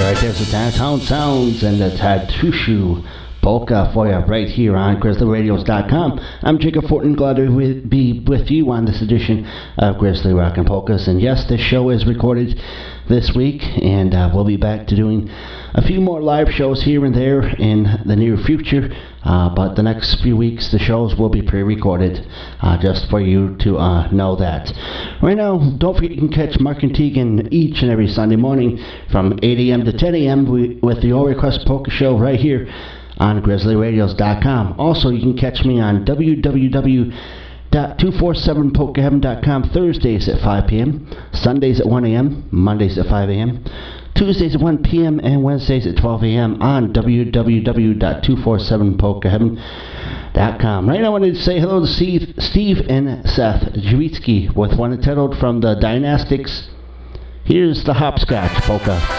Right there's the Downtown Sounds and the Tattoo Shoe polka for you right here on GrizzlyRadios.com. I'm Jacob Fortin, glad to be with you on this edition of Grizzly Rockin' Polkas. And yes, this show is recorded this week, and we'll be back to doing a few more live shows here and there in the near future. But the next few weeks, the shows will be pre-recorded, just for you to know that. Right now, don't forget you can catch Mark and Tegan each and every Sunday morning from 8 a.m. to 10 a.m. with the All Request Polka Show right here on GrizzlyRadios.com. Also, you can catch me on www.247polkaheaven.com Thursdays at 5 p.m., Sundays at 1 a.m., Mondays at 5 a.m., Tuesdays at 1 p.m., and Wednesdays at 12 a.m. on www.247polkaheaven.com. Right now, I wanted to say hello to Steve and Seth Javitsky with one entitled From the Dynastics. Here's the Hopscotch Polka.